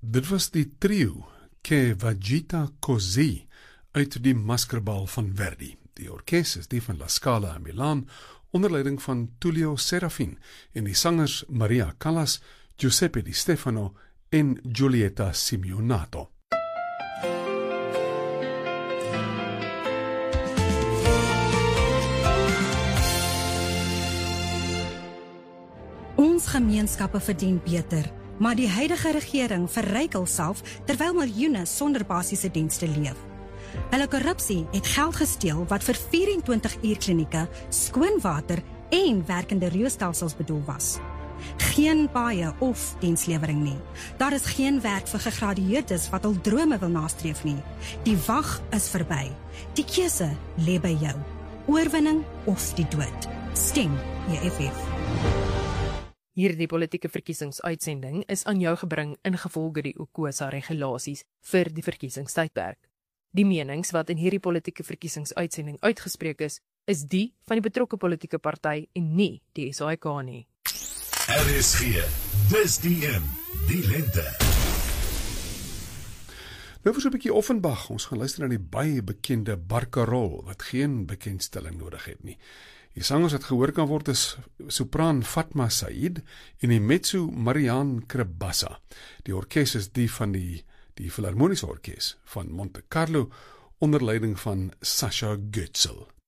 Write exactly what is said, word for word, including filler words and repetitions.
Dit was die trio Che Vagita Così uit die Maskerbal van Verdi. Die orkes is die van La Scala in Milaan, onder leiding van Tullio Serafin en die sangers Maria Callas, Giuseppe Di Stefano en Giulietta Simeonato. Ons gemeenskappe verdien beter, maar die huidige regering verryk hulself terwyl miljoene sonder basiese dienste leef. Hulle korrupsie het geld gesteel wat vir vyf-en-twintig uur klinieke, skoon water en werkende rioolstelsels bedoel was. Geen paaie of dienslewering nie. Daar is geen werk vir gegradueerdes wat hul drome wil nastreef nie. Die wag is verby. Die keuse lê by jou. Oorwinning of die dood. Stem E F F. Hierdie politieke verkiesingsuitsending is aan jou gebring ingevolge die UKOSA regulasies vir die verkiesingstydperk. Die menings wat in hierdie politieke verkiesingsuitsending uitgespreek is, is die van die betrokke politieke party en nie die S A I K nie. R S G, dis die een, die lente. Nou vir so 'n bietjie Offenbach, ons gaan luister na die baie bekende Barcarolle, wat geen bekendstelling nodig het nie. Die sangers wat gehoor kan word is sopraan Fatma Said en die mezzo Marianne Krebassa. Die orkes is die van die, die Philharmoniese Orkes van Monte Carlo, onder leiding van Sascha Goetzel.